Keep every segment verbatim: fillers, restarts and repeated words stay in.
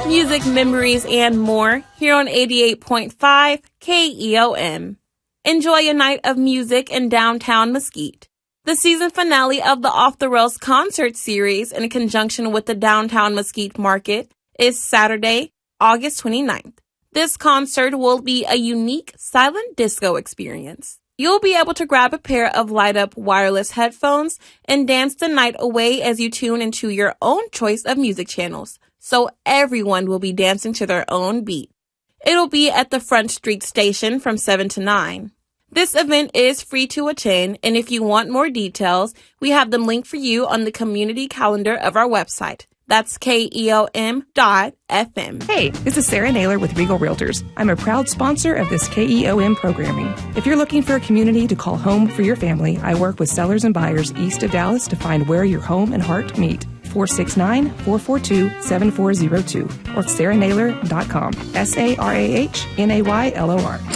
music, memories, and more here on eighty-eight point five K E O M. Enjoy a night of music in downtown Mesquite. The season finale of the Off the Rails concert series in conjunction with the Downtown Mesquite Market is Saturday, August twenty-ninth. This concert will be a unique silent disco experience. You'll be able to grab a pair of light-up wireless headphones and dance the night away as you tune into your own choice of music channels, so everyone will be dancing to their own beat. It'll be at the Front Street Station from seven to nine. This event is free to attend, and if you want more details, we have them linked for you on the community calendar of our website. That's K E O M dot F M. Hey, this is Sarah Naylor with Regal Realtors. I'm a proud sponsor of this K E O M programming. If you're looking for a community to call home for your family, I work with sellers and buyers east of Dallas to find where your home and heart meet. four six nine, four four two, seven four zero two or sarah naylor dot com. S A R A H N A Y L O R.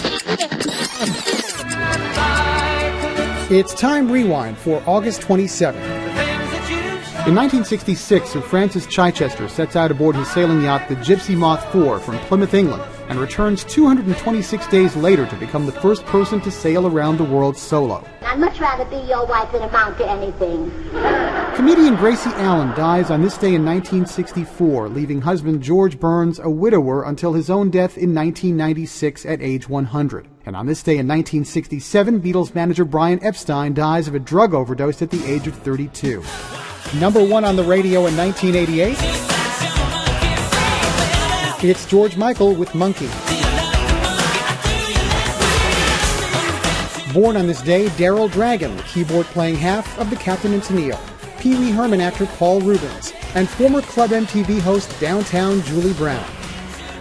It's Time Rewind for August twenty-seventh. In nineteen sixty-six, Sir Francis Chichester sets out aboard his sailing yacht, the Gypsy Moth four, from Plymouth, England, and returns two hundred twenty-six days later to become the first person to sail around the world solo. I'd much rather be your wife than amount to anything. Comedian Gracie Allen dies on this day in nineteen sixty-four, leaving husband George Burns a widower until his own death in nineteen ninety-six at age one hundred. And on this day in nineteen sixty-seven, Beatles manager Brian Epstein dies of a drug overdose at the age of thirty-two. Number one on the radio in nineteen eighty-eight, it's George Michael with Monkey. Born on this day, Daryl Dragon, the keyboard-playing half of the Captain and Tennille, Pee Wee Herman actor Paul Rubens, and former Club M T V host Downtown Julie Brown.